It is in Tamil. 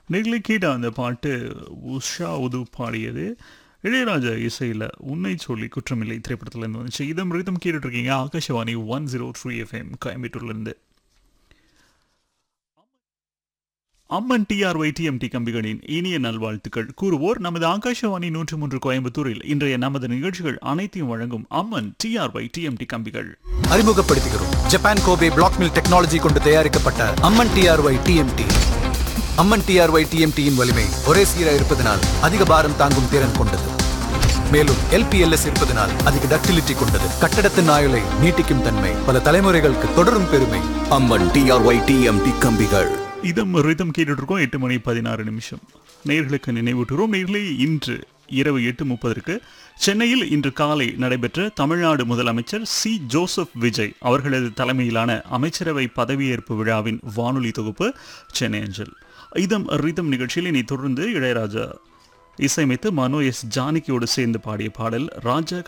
நெக்லிக்கிட்ட அந்த பாட்டு உஷா உது பாடியது இளையராஜா இசையில் உன்னை சொல்லி குற்றமில்லை திரைப்படத்துலேருந்து வந்துச்சு. இதம் ரிதம் கேட்டுட்ருக்கீங்க ஆகாஷவாணி 103 FM கோயம்புத்தூர்லேருந்து. அம்மன் டிஆர்ஒய் டிஎம்டி கம்பிகளின் இனிய நல்வாழ்த்துக்கள் கூறுவோர் நமது ஆகாஷவாணி 103 கோயம்புத்தூரில் இன்றைய நமது நிகழ்ச்சிகள் அனைத்தையும் வழங்கும் அம்மன் டிஆர்ஒய் டிஎம்டி கம்பிகள். அறிமுகப்படுத்துகிறோம் Japan Kobe black mill technology கொண்டு தயாரிக்கப்பட்ட அம்மன் டிஆர்ஒய் டிஎம்டி. அம்மன் டிஆர்ஒய் டிஎம்டியின் வலிமை ஒரே சீராக இருப்பதனால் அதிக பாரம் தாங்கும் திறன் கொண்டது. மேலும் எல்பிஎல்எஸ் இருப்பதனால் அதிக டக்டிலிட்டி கொண்டது. கட்டடத்தின் ஆயுளை நீட்டிக்கும் தன்மை, பல தலைமுறைகளுக்கு தொடரும் பெருமை. அம்மன் டிஆர்ஒய் டிஎம்டி கம்பிகள். இதம் ரிதம் கேட்டுட்டு இருக்கோம். 8:16 நேயர்களுக்கு நினைவூட்டுகிறோம். நேயர்களே, இன்று இரவு 8:30 சென்னையில் இன்று காலை நடைபெற்ற தமிழ்நாடு முதலமைச்சர் சி ஜோசப் விஜய் அவர்களது தலைமையிலான அமைச்சரவை பதவியேற்பு விழாவின் வானொலி தொகுப்பு சென்னை அஞ்சல். இதம் ரிதம் நிகழ்ச்சியில் இனி தொடர்ந்து இளையராஜா இசையமைத்து மனோ எஸ் ஜானகியோடு சேர்ந்து பாடிய பாடல் ராஜா